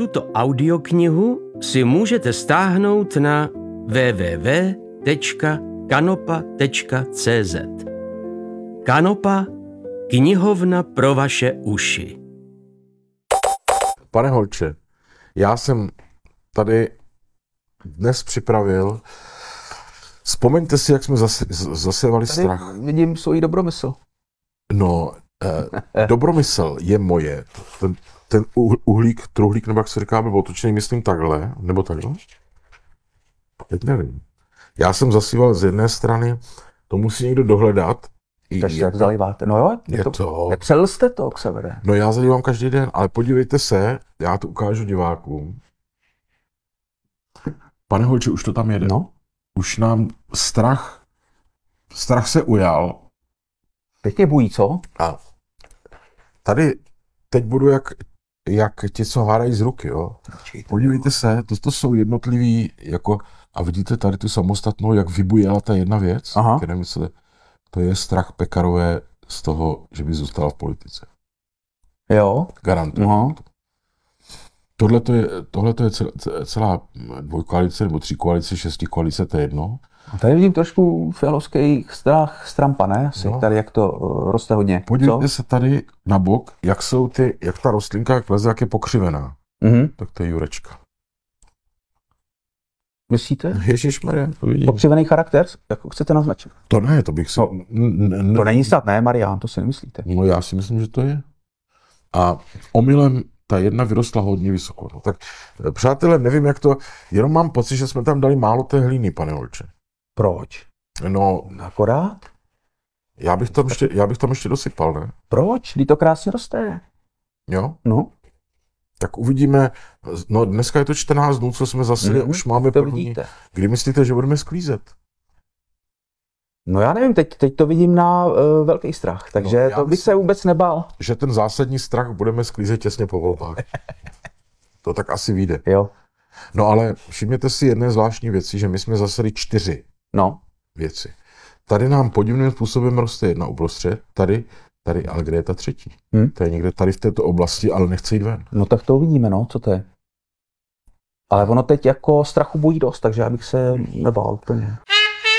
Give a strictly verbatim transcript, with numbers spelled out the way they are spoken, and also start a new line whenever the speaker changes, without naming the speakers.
Tuto audioknihu si můžete stáhnout na w w w tečka kanopa tečka c z. Kanopa, knihovna pro vaše uši.
Pane Holče, já jsem tady dnes připravil, vzpomeňte si, jak jsme zase, zasevali
Tady
strach.
vidím svůj dobromysl.
No, eh, dobromysl je moje. Ten, ten uhlík, truhlík, nebo jak se říká, byl otočený, myslím takhle, nebo takhle? Teď nevím. Já jsem zasíval z jedné strany, to musí někdo dohledat.
Takže jak zalíváte? No jo, je,
je
to,
to...
Přelil jste to, Xavere.
No já zalívám každý den, ale podívejte se, já to ukážu divákům. Pane Holče, už to tam jede.
No.
Už nám strach, strach se ujal.
Pěkně bují, co?
A tady teď budu jak, jak ti, co hádají z ruky, jo. Podívejte se, to, to jsou jednotlivý, jako, a vidíte tady tu samostatnou, jak vybujela ta jedna věc.
Aha.
Myslíte, to je strach Pekarové z toho, že by zůstala v politice.
Jo.
Garantuju.
Aha.
Tohle je, tohleto je celá, celá dvojkoalice, nebo tři koalice, šesti koalice, to je jedno.
A tady vidím trošku fialovský strach z Trumpa, ne? Asi
No.
Tady jak to uh, roste hodně.
Podívejte
co?
se tady na bok, jak jsou ty, jak ta rostlinka, jak leze, jak je pokřivená.
Mhm.
Tak to je Jurečka.
Myslíte?
Ježišmarja, to vidím.
Pokřivený charakter? Jak chcete naznačit?
To ne, to bych si...
No,
n- n-
To není snad, ne, Marián, to si nemyslíte.
No já si myslím, že to je. A omylem ta jedna vyrostla hodně vysoko. No, tak přátelé, nevím jak to, jenom mám pocit, že jsme tam dali málo té hlíny, pane Holče.
Proč?
No,
Akorát?
já bych tam ještě, já bych tam ještě dosypal, ne?
Proč? Když to krásně roste.
Jo?
No,
Tak uvidíme, no dneska je to čtrnáct dnů, co jsme zasili,
Mhm,
už máme
to
první.
vidíte.
Kdy myslíte, že budeme sklízet?
No já nevím, teď, teď to vidím na uh, velký strach, takže
No,
no,
já
to bych
myslím-
se vůbec nebál.
Že ten zásadní strach budeme sklízet těsně po volbách. To tak asi vyjde.
Jo,
No ale všimněte si jedné zvláštní věci, že my jsme zaseli čtyři
no.
věci. Tady nám podivným způsobem roste jedna uprostřed, tady, tady, ale kde je ta třetí?
Hm?
To je někde tady v této oblasti, ale nechce jít ven.
No tak to uvidíme, no, co to je. Ale ono teď jako strachu bojí dost, takže já bych se nebál úplně.